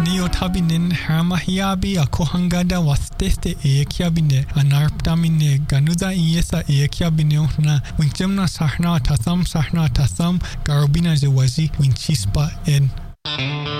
Ni o tabinen haramahiabi a kohangada wasteste e kiabine anarptamine ganuda iesa e kiabine ohna winchemna sahna tasam garobina jewazi winchispa en